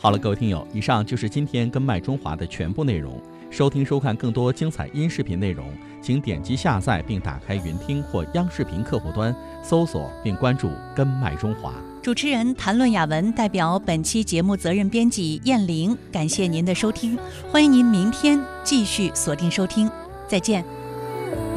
好了，各位听友，以上就是今天跟麦中华的全部内容。收听收看更多精彩音视频内容，请点击下载并打开云听或央视频客户端，搜索并关注跟麦中华。 主持人谭论雅文代表本期节目责任编辑燕玲，感谢您的收听，欢迎您明天继续锁定收听，再见。